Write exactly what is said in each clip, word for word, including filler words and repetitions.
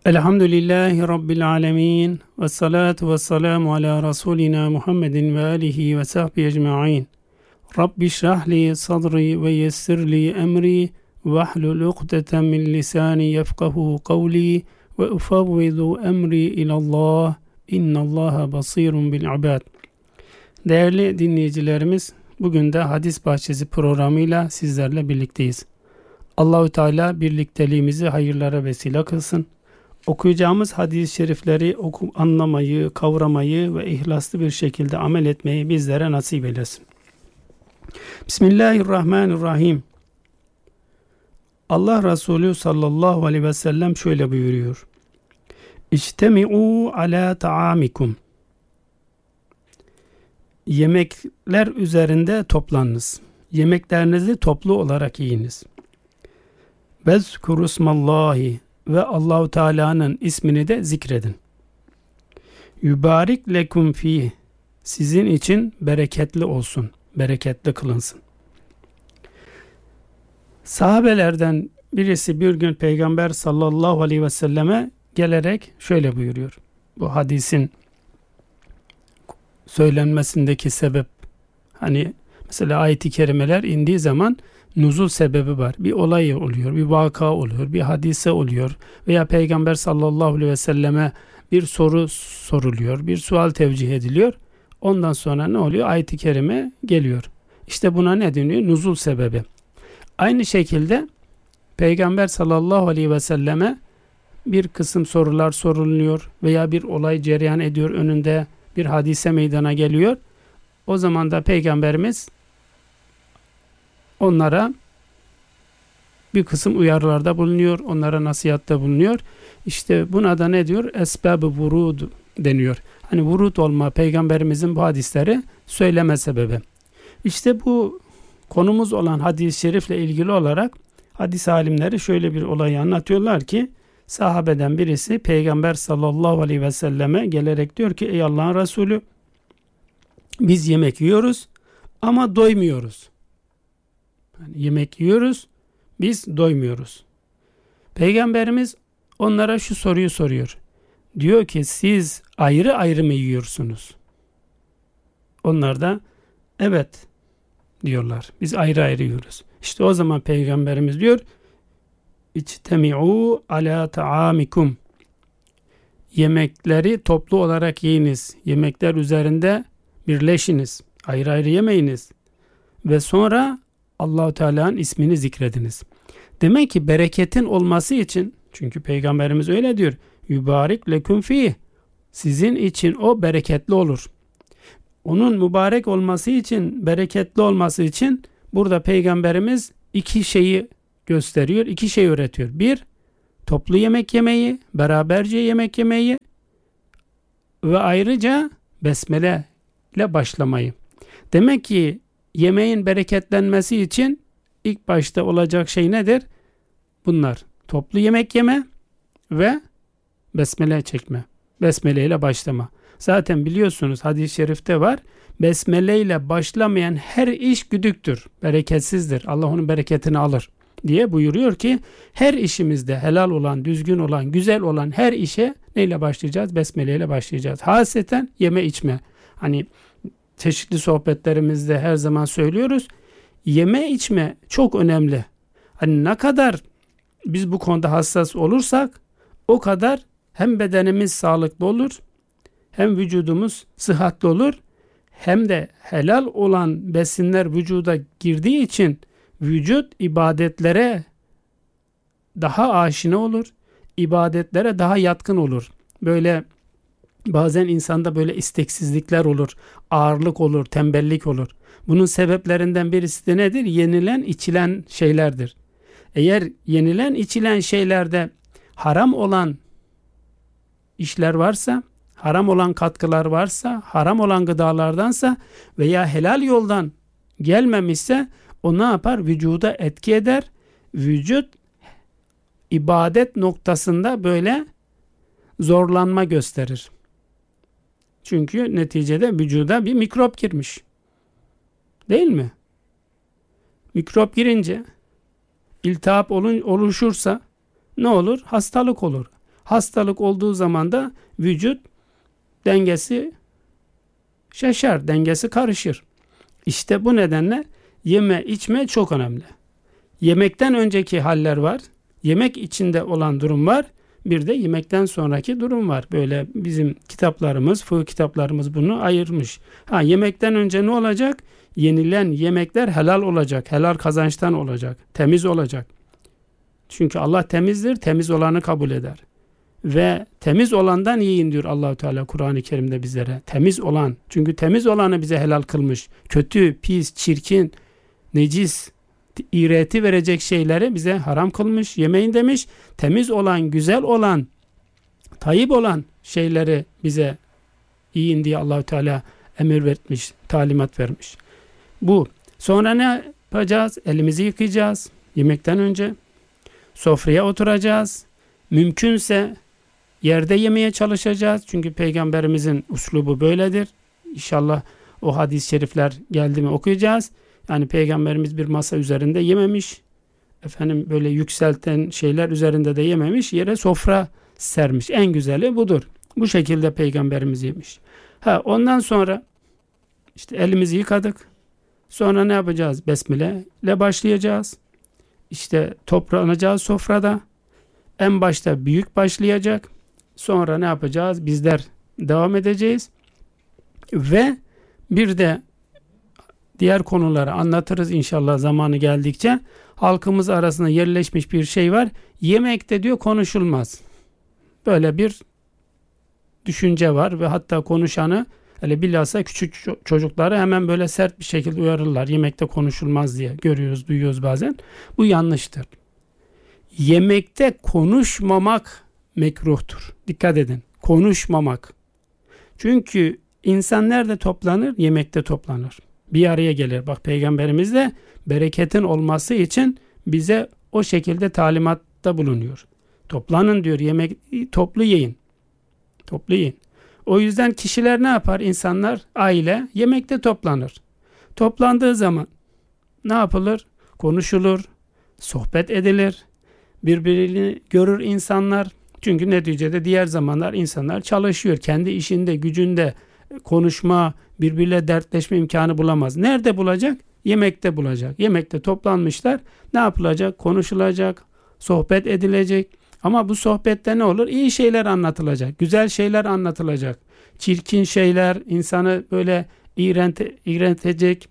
Elhamdülillahi Rabbil alemin. Ve salatu ve selamu ala Resulina Muhammedin ve alihi ve sahbihi ecma'in. Rabbi şrahli sadri ve yessirli emri ve ahlul uqdeten min lisani yefkahu kavli ve ufavvidu emri ilallah. İnnallaha basirun bil ibad. Değerli dinleyicilerimiz, bugün de Hadis Bahçesi programıyla sizlerle birlikteyiz. Allahu Teala birlikteliğimizi hayırlara vesile kılsın. Okuyacağımız hadis-i şerifleri oku, anlamayı, kavramayı ve ihlaslı bir şekilde amel etmeyi bizlere nasip eylesin. Bismillahirrahmanirrahim. Allah Resulü sallallahu aleyhi ve sellem şöyle buyuruyor. İçtemi'u ala ta'amikum. Yemekler üzerinde toplanınız. Yemeklerinizi toplu olarak yiyiniz. Vezkurusmallahi. Ve Allahu Teala'nın ismini de zikredin. Yübarik lekum fih. Sizin için bereketli olsun, bereketli kılınsın. Sahabelerden birisi bir gün Peygamber sallallahu aleyhi ve selleme gelerek şöyle buyuruyor. Bu hadisin söylenmesindeki sebep, hani mesela ayet-i kerimeler indiği zaman nuzul sebebi var. Bir olay oluyor, bir vaka oluyor, bir hadise oluyor veya Peygamber sallallahu aleyhi ve selleme bir soru soruluyor, bir sual tevcih ediliyor. Ondan sonra ne oluyor? Ayet-i kerime geliyor. İşte buna ne deniyor? Nuzul sebebi. Aynı şekilde Peygamber sallallahu aleyhi ve selleme bir kısım sorular soruluyor veya bir olay cereyan ediyor, önünde bir hadise meydana geliyor. O zaman da Peygamberimiz onlara bir kısım uyarılarda bulunuyor, onlara nasihatte bulunuyor. İşte buna da ne diyor? Esbab-ı vurud deniyor. Hani vurud olma, Peygamberimizin bu hadisleri söyleme sebebi. İşte bu konumuz olan hadis-i şerifle ilgili olarak hadis alimleri şöyle bir olayı anlatıyorlar ki, sahabeden birisi Peygamber sallallahu aleyhi ve selleme gelerek diyor ki, ey Allah'ın Resulü, biz yemek yiyoruz ama doymuyoruz. Yani yemek yiyoruz, biz doymuyoruz. Peygamberimiz onlara şu soruyu soruyor. Diyor ki, siz ayrı ayrı mı yiyorsunuz? Onlar da evet diyorlar. Biz ayrı ayrı yiyoruz. İşte o zaman Peygamberimiz diyor, İçtemi'u ala ta'amikum. Yemekleri toplu olarak yiyiniz. Yemekler üzerinde birleşiniz. Ayrı ayrı yemeyiniz. Ve sonra Allah-u Teala'nın ismini zikrediniz. Demek ki bereketin olması için, çünkü Peygamberimiz öyle diyor, yübarik leküm fih. Sizin için o bereketli olur. Onun mübarek olması için, bereketli olması için burada Peygamberimiz iki şeyi gösteriyor, iki şey öğretiyor. Bir, toplu yemek yemeyi, beraberce yemek yemeyi ve ayrıca besmele ile başlamayı. Demek ki yemeğin bereketlenmesi için ilk başta olacak şey nedir? Bunlar. Toplu yemek yeme ve besmele çekme. Besmele ile başlama. Zaten biliyorsunuz hadis-i şerifte var. Besmele ile başlamayan her iş güdüktür, bereketsizdir. Allah onun bereketini alır diye buyuruyor ki, her işimizde helal olan, düzgün olan, güzel olan her işe neyle başlayacağız? Besmele ile başlayacağız. Haseten yeme içme. Hani çeşitli sohbetlerimizde her zaman söylüyoruz. Yeme içme çok önemli. Hani ne kadar biz bu konuda hassas olursak o kadar hem bedenimiz sağlıklı olur, hem vücudumuz sıhhatli olur, hem de helal olan besinler vücuda girdiği için vücut ibadetlere daha aşina olur, ibadetlere daha yatkın olur. Böyle bazen insanda böyle isteksizlikler olur, ağırlık olur, tembellik olur. Bunun sebeplerinden birisi de nedir? Yenilen, içilen şeylerdir. Eğer yenilen, içilen şeylerde haram olan işler varsa, haram olan katkılar varsa, haram olan gıdalardansa veya helal yoldan gelmemişse, o ne yapar? Vücuda etki eder. Vücut ibadet noktasında böyle zorlanma gösterir. Çünkü neticede vücuda bir mikrop girmiş. Değil mi? Mikrop girince iltihap oluşursa ne olur? Hastalık olur. Hastalık olduğu zaman da vücut dengesi şaşar, dengesi karışır. İşte bu nedenle yeme içme çok önemli. Yemekten önceki haller var. Yemek içinde olan durum var. Bir de yemekten sonraki durum var. Böyle bizim kitaplarımız, fıkıh kitaplarımız bunu ayırmış. Ha, yemekten önce ne olacak? Yenilen yemekler helal olacak. Helal kazançtan olacak. Temiz olacak. Çünkü Allah temizdir. Temiz olanı kabul eder. Ve temiz olandan yiyin diyor Allah-u Teala Kur'an-ı Kerim'de bizlere. Temiz olan. Çünkü temiz olanı bize helal kılmış. Kötü, pis, çirkin, necis, iğreti verecek şeyleri bize haram kılmış. Yemeyin demiş. Temiz olan, güzel olan, tayyip olan şeyleri bize yiyin diye Allah-u Teala emir vermiş, talimat vermiş. Bu. Sonra ne yapacağız? Elimizi yıkayacağız. Yemekten önce. Sofraya oturacağız. Mümkünse yerde yemeye çalışacağız. Çünkü Peygamberimizin uslubu böyledir. İnşallah o hadis-i şerifler geldi mi okuyacağız. Yani Peygamberimiz bir masa üzerinde yememiş. Efendim böyle yükselten şeyler üzerinde de yememiş. Yere sofra sermiş. En güzeli budur. Bu şekilde Peygamberimiz yemiş. Ha, ondan sonra işte elimizi yıkadık. Sonra ne yapacağız? Besmele ile başlayacağız. İşte toplanacağız sofrada. En başta büyük başlayacak. Sonra ne yapacağız? Bizler devam edeceğiz. Ve bir de diğer konuları anlatırız inşallah zamanı geldikçe. Halkımız arasında yerleşmiş bir şey var. Yemekte diyor konuşulmaz. Böyle bir düşünce var ve hatta konuşanı, hele bilhassa küçük çocukları hemen böyle sert bir şekilde uyarırlar. Yemekte konuşulmaz diye görüyoruz, duyuyoruz bazen. Bu yanlıştır. Yemekte konuşmamak mekruhtur. Dikkat edin. Konuşmamak. Çünkü insan nerede toplanır? Yemekte toplanır. Bir araya gelir. Bak Peygamberimiz de bereketin olması için bize o şekilde talimatta bulunuyor. Toplanın diyor. Yemek toplu yiyin. Toplu yiyin. O yüzden kişiler ne yapar? İnsanlar, aile yemekte toplanır. Toplandığı zaman ne yapılır? Konuşulur, sohbet edilir, birbirini görür insanlar. Çünkü neticede diğer zamanlar insanlar çalışıyor. Kendi işinde, gücünde konuşma, birbiriyle dertleşme imkanı bulamaz. Nerede bulacak? Yemekte bulacak. Yemekte toplanmışlar. Ne yapılacak? Konuşulacak, sohbet edilecek. Ama bu sohbette ne olur? İyi şeyler anlatılacak, güzel şeyler anlatılacak. Çirkin şeyler, insanı böyle iğrente, iğrentecek,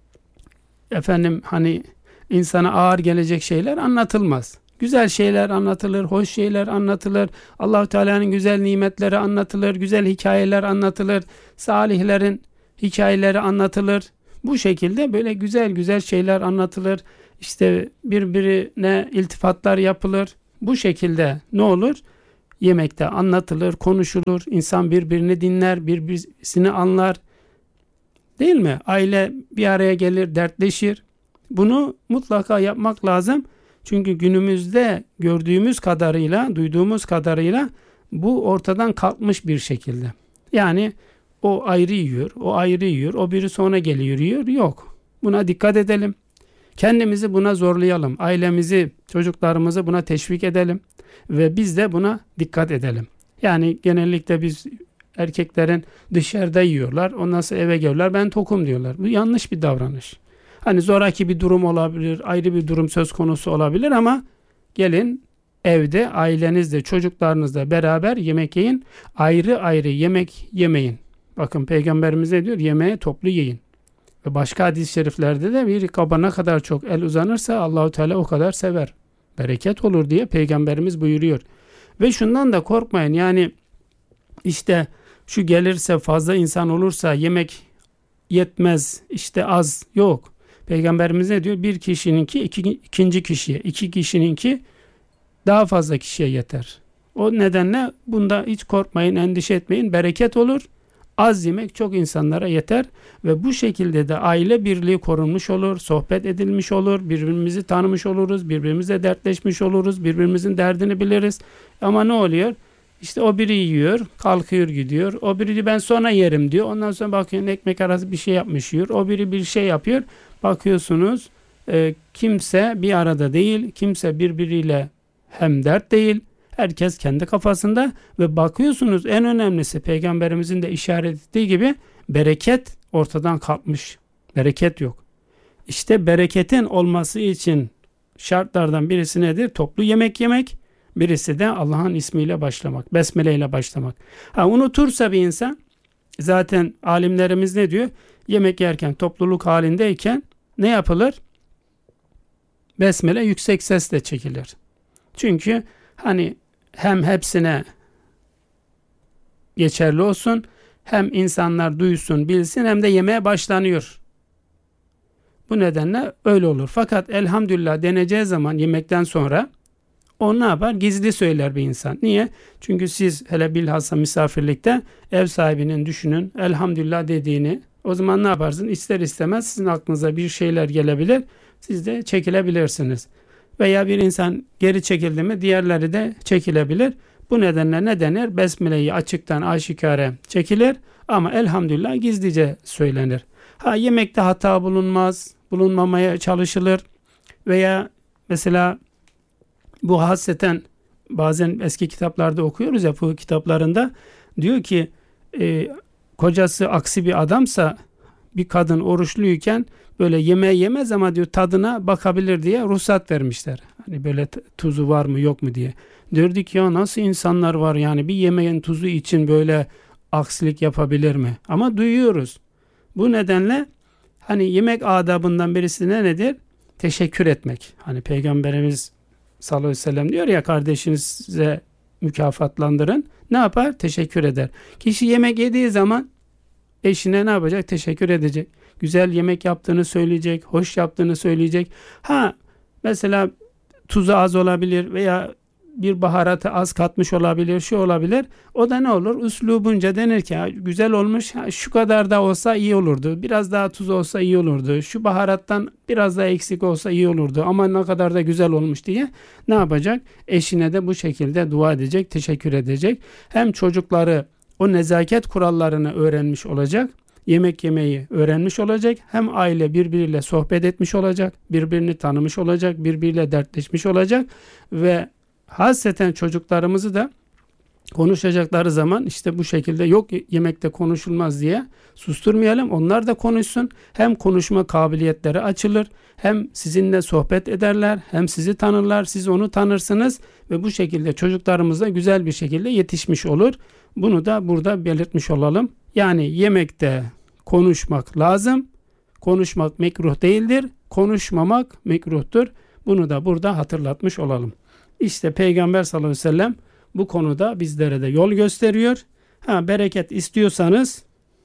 efendim hani insana ağır gelecek şeyler anlatılmaz. Güzel şeyler anlatılır, hoş şeyler anlatılır. Allah-u Teala'nın güzel nimetleri anlatılır, güzel hikayeler anlatılır, salihlerin hikayeleri anlatılır. Bu şekilde böyle güzel güzel şeyler anlatılır. İşte birbirine iltifatlar yapılır. Bu şekilde ne olur? Yemekte anlatılır, konuşulur. İnsan birbirini dinler, birbirini anlar. Değil mi? Aile bir araya gelir, dertleşir. Bunu mutlaka yapmak lazım. Çünkü günümüzde gördüğümüz kadarıyla, duyduğumuz kadarıyla bu ortadan kalkmış bir şekilde. Yani o ayrı yiyor, o ayrı yiyor, o biri sonra geliyor yiyor. Yok. Buna dikkat edelim. Kendimizi buna zorlayalım. Ailemizi, çocuklarımızı buna teşvik edelim. Ve biz de buna dikkat edelim. Yani genellikle biz erkeklerin dışarıda yiyorlar. Ondan sonra eve geliyorlar. Ben tokum diyorlar. Bu yanlış bir davranış. Hani zoraki bir durum olabilir. Ayrı bir durum söz konusu olabilir ama gelin evde ailenizle, çocuklarınızla beraber yemek yiyin. Ayrı ayrı yemek yemeyin. Bakın Peygamberimiz ne diyor? Yemeğe toplu yiyin. Ve başka hadis-i şeriflerde de bir kaba ne kadar çok el uzanırsa Allah-u Teala o kadar sever. Bereket olur diye Peygamberimiz buyuruyor. Ve şundan da korkmayın. Yani işte şu gelirse, fazla insan olursa yemek yetmez, işte az, yok. Peygamberimiz ne diyor? Bir kişininki iki, ikinci kişiye, iki kişininki daha fazla kişiye yeter. O nedenle bunda hiç korkmayın, endişe etmeyin. Bereket olur. Az yemek çok insanlara yeter ve bu şekilde de aile birliği korunmuş olur, sohbet edilmiş olur, birbirimizi tanımış oluruz, birbirimizle dertleşmiş oluruz, birbirimizin derdini biliriz. Ama ne oluyor? İşte o biri yiyor, kalkıyor gidiyor. O biri ben sonra yerim diyor. Ondan sonra bakıyorsun ekmek arası bir şey yapmış yiyor. O biri bir şey yapıyor. Bakıyorsunuz e, kimse bir arada değil, kimse birbiriyle hem dert değil, Herkes kendi kafasında ve bakıyorsunuz en önemlisi Peygamberimizin de işaret ettiği gibi bereket ortadan kalkmış. Bereket yok. İşte bereketin olması için şartlardan birisi nedir? Toplu yemek yemek. Birisi de Allah'ın ismiyle başlamak. Besmele ile başlamak. Ha, unutursa bir insan, zaten alimlerimiz ne diyor? Yemek yerken topluluk halindeyken ne yapılır? Besmele yüksek sesle çekilir. Çünkü hani hem hepsine geçerli olsun, hem insanlar duysun, bilsin, hem de yemeğe başlanıyor. Bu nedenle öyle olur. Fakat elhamdülillah deneceği zaman yemekten sonra o ne yapar? Gizli söyler bir insan. Niye? Çünkü siz hele bilhassa misafirlikte ev sahibinin düşünün elhamdülillah dediğini, o zaman ne yaparsın? İster istemez sizin aklınıza bir şeyler gelebilir. Siz de çekilebilirsiniz. Veya bir insan geri çekildi mi diğerleri de çekilebilir. Bu nedenle ne denir? Besmele'yi açıktan aşikare çekilir ama elhamdülillah gizlice söylenir. Ha, yemekte hata bulunmaz, bulunmamaya çalışılır veya mesela bu hasreten bazen eski kitaplarda okuyoruz ya, bu kitaplarında diyor ki e, kocası aksi bir adamsa bir kadın oruçluyken böyle yemeği yemez ama diyor tadına bakabilir diye ruhsat vermişler. Hani böyle tuzu var mı yok mu diye. Diyorduk ya nasıl insanlar var yani bir yemeğin tuzu için böyle aksilik yapabilir mi? Ama duyuyoruz. Bu nedenle hani yemek adabından birisi ne nedir? Teşekkür etmek. Hani Peygamberimiz sallallahu aleyhi ve sellem diyor ya, kardeşinize mükafatlandırın. Ne yapar? Teşekkür eder. Kişi yemek yediği zaman eşine ne yapacak? Teşekkür edecek. Güzel yemek yaptığını söyleyecek, hoş yaptığını söyleyecek. Ha, mesela tuzu az olabilir veya bir baharatı az katmış olabilir, şu olabilir. O da ne olur? Üslubunca denir ki güzel olmuş, şu kadar da olsa iyi olurdu. Biraz daha tuz olsa iyi olurdu. Şu baharattan biraz daha eksik olsa iyi olurdu. Ama ne kadar da güzel olmuş diye ne yapacak? Eşine de bu şekilde dua edecek, teşekkür edecek. Hem çocukları o nezaket kurallarını öğrenmiş olacak. Yemek yemeyi öğrenmiş olacak. Hem aile birbiriyle sohbet etmiş olacak. Birbirini tanımış olacak. Birbiriyle dertleşmiş olacak. Ve hasreten çocuklarımızı da konuşacakları zaman işte bu şekilde yok yemekte konuşulmaz diye susturmayalım. Onlar da konuşsun. Hem konuşma kabiliyetleri açılır. Hem sizinle sohbet ederler. Hem sizi tanırlar. Siz onu tanırsınız. Ve bu şekilde çocuklarımız da güzel bir şekilde yetişmiş olur. Bunu da burada belirtmiş olalım. Yani yemekte konuşmak lazım. Konuşmak mekruh değildir. Konuşmamak mekruhtur. Bunu da burada hatırlatmış olalım. İşte Peygamber sallallahu aleyhi ve sellem bu konuda bizlere de yol gösteriyor. Ha, bereket istiyorsanız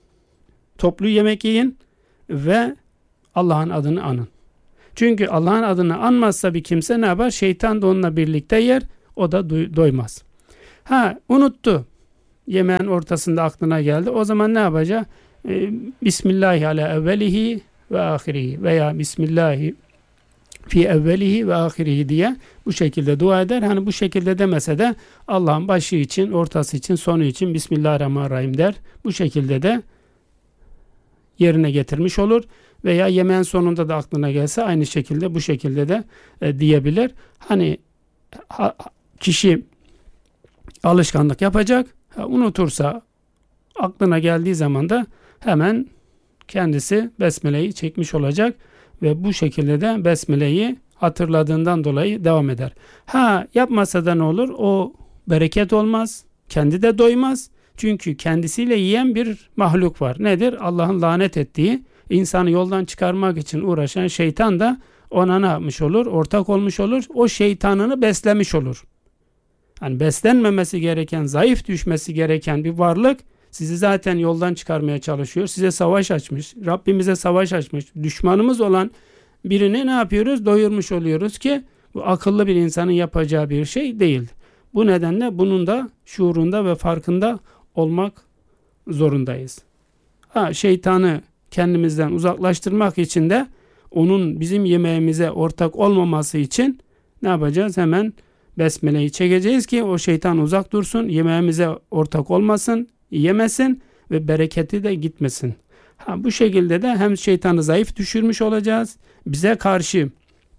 toplu yemek yiyin ve Allah'ın adını anın. Çünkü Allah'ın adını anmazsa bir kimse ne yapar? Şeytan da onunla birlikte yer. O da doymaz. Ha, unuttu. Yemeğin ortasında aklına geldi. O zaman ne yapacak? Ee, Bismillahi ala evvelihi ve ahirihi veya Bismillahi fi evvelihi ve ahirihi diye bu şekilde dua eder. Hani bu şekilde demese de Allah'ın başı için, ortası için, sonu için Bismillahirrahmanirrahim der. Bu şekilde de yerine getirmiş olur. Veya yemeğin sonunda da aklına gelse aynı şekilde bu şekilde de e, diyebilir. Hani ha, kişi alışkanlık yapacak. Ha, unutursa aklına geldiği zaman da hemen kendisi Besmele'yi çekmiş olacak ve bu şekilde de Besmele'yi hatırladığından dolayı devam eder. Ha, yapmasa da ne olur? O bereket olmaz. Kendi de doymaz. Çünkü kendisiyle yiyen bir mahluk var. Nedir? Allah'ın lanet ettiği, insanı yoldan çıkarmak için uğraşan şeytan da ona ne yapmış olur? Ortak olmuş olur. O şeytanını beslemiş olur. Yani beslenmemesi gereken, zayıf düşmesi gereken bir varlık sizi zaten yoldan çıkarmaya çalışıyor. Size savaş açmış. Rabbimize savaş açmış. Düşmanımız olan birini ne yapıyoruz? Doyurmuş oluyoruz ki bu akıllı bir insanın yapacağı bir şey değil. Bu nedenle bunun da şuurunda ve farkında olmak zorundayız. Ha, şeytanı kendimizden uzaklaştırmak için de onun bizim yemeğimize ortak olmaması için ne yapacağız? Hemen Besmele'yi çekeceğiz ki o şeytan uzak dursun, yemeğimize ortak olmasın, yemesin ve bereketi de gitmesin. Ha, bu şekilde de hem şeytanı zayıf düşürmüş olacağız, bize karşı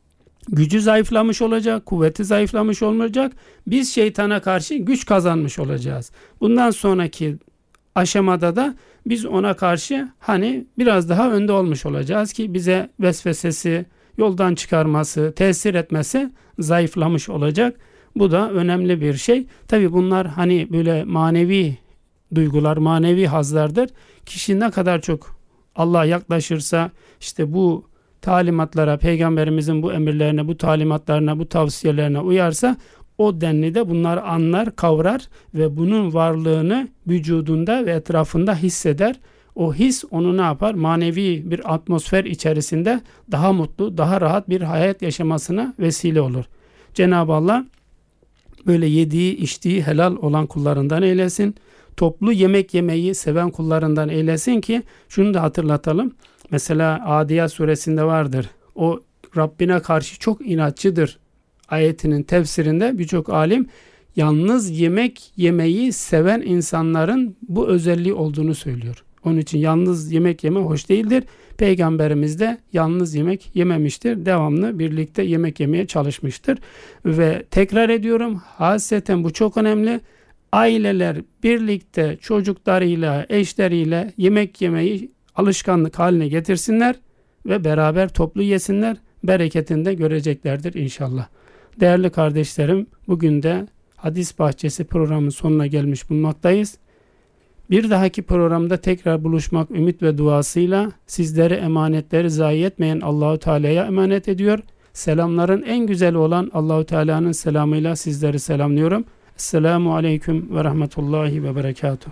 gücü zayıflamış olacak, kuvveti zayıflamış olacak. Biz şeytana karşı güç kazanmış olacağız. Bundan sonraki aşamada da biz ona karşı hani biraz daha önde olmuş olacağız ki bize vesvesesi, yoldan çıkarması, tesir etmesi zayıflamış olacak. Bu da önemli bir şey. Tabii bunlar hani böyle manevi duygular, manevi hazlardır. Kişi ne kadar çok Allah'a yaklaşırsa, işte bu talimatlara, Peygamberimizin bu emirlerine, bu talimatlarına, bu tavsiyelerine uyarsa, o denli de bunları anlar, kavrar ve bunun varlığını vücudunda ve etrafında hisseder. O his onu ne yapar? Manevi bir atmosfer içerisinde daha mutlu, daha rahat bir hayat yaşamasına vesile olur. Cenab-ı Allah böyle yediği, içtiği helal olan kullarından eylesin. Toplu yemek yemeyi seven kullarından eylesin ki, şunu da hatırlatalım. Mesela Adiyat suresinde vardır. O Rabbine karşı çok inatçıdır ayetinin tefsirinde birçok alim yalnız yemek yemeyi seven insanların bu özelliği olduğunu söylüyor. Onun için yalnız yemek yeme hoş değildir. Peygamberimiz de yalnız yemek yememiştir. Devamlı birlikte yemek yemeye çalışmıştır. Ve tekrar ediyorum, hasreten bu çok önemli. Aileler birlikte çocuklarıyla, eşleriyle yemek yemeyi alışkanlık haline getirsinler ve beraber toplu yesinler. Bereketini de göreceklerdir inşallah. Değerli kardeşlerim, bugün de Hadis Bahçesi programının sonuna gelmiş bulunmaktayız. Bir dahaki programda tekrar buluşmak ümit ve duasıyla sizleri, emanetleri zayi etmeyen Allahu Teala'ya emanet ediyor. Selamların en güzeli olan Allahu Teala'nın selamıyla sizleri selamlıyorum. Esselamu aleyküm ve rahmetullahi ve berekatuhu.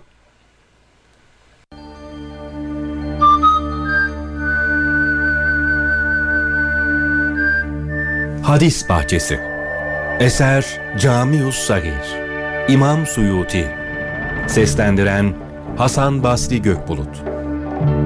Hadis Bahçesi. Eser Camius Sagir. İmam Suyuti. Seslendiren Hasan Basri Gökbulut.